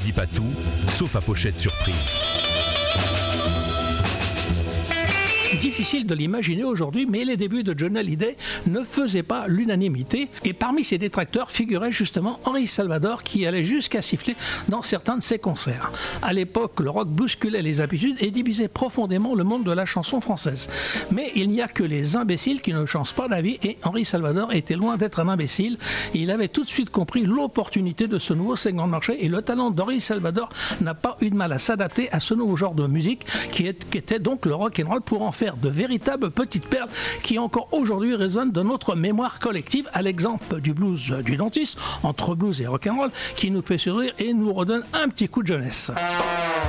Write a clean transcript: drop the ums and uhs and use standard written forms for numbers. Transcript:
dit pas tout, sauf à pochette surprise. Difficile de l'imaginer aujourd'hui, mais les débuts de Johnny Hallyday ne faisaient pas l'unanimité. Et parmi ses détracteurs figurait justement Henri Salvador, qui allait jusqu'à siffler dans certains de ses concerts. À l'époque, le rock bousculait les habitudes et divisait profondément le monde de la chanson française. Mais il n'y a que les imbéciles qui ne changent pas d'avis, et Henri Salvador était loin d'être un imbécile. Il avait tout de suite compris l'opportunité de ce nouveau segment de marché, et le talent d'Henri Salvador n'a pas eu de mal à s'adapter à ce nouveau genre de musique qui était donc le rock'n'roll, pour en faire de véritables petites perles qui encore aujourd'hui résonnent de notre mémoire collective, à l'exemple du blues du dentiste, entre blues et rock'n'roll, qui nous fait sourire et nous redonne un petit coup de jeunesse.